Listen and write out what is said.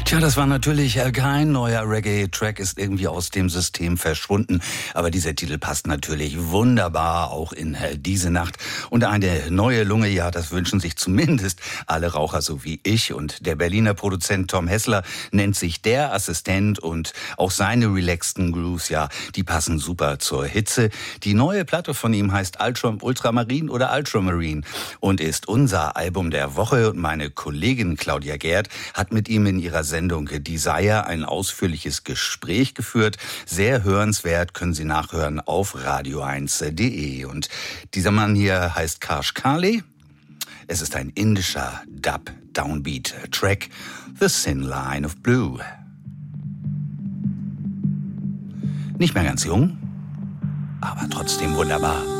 Tja, das war natürlich kein neuer Reggae-Track, ist irgendwie aus dem System verschwunden. Aber dieser Titel passt natürlich wunderbar auch in diese Nacht. Und eine neue Lunge, ja, das wünschen sich zumindest alle Raucher, so wie ich. Und der Berliner Produzent Tom Hessler nennt sich der Assistent. Und auch seine relaxten Grooves, ja, die passen super zur Hitze. Die neue Platte von ihm heißt Ultramarine oder Ultramarine und ist unser Album der Woche. Und meine Kollegin Claudia Gerd hat mit ihm in ihrer Sendung Desire ein ausführliches Gespräch geführt. Sehr hörenswert, können Sie nachhören auf radio1.de. Und dieser Mann hier heißt Karsh Kali. Es ist ein indischer Dub-Downbeat-Track, The Thin Line of Blue. Nicht mehr ganz jung, aber trotzdem wunderbar.